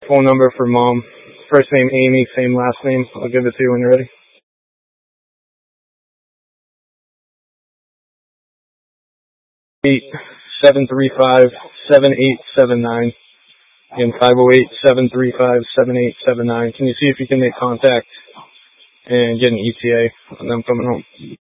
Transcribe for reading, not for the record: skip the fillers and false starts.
phone number for Mom. First name Amy, same last name. I'll give it to you when you're ready. 735-7879. Again, 508-735-7879. Can you see if you can make contact and get an ETA on them coming home?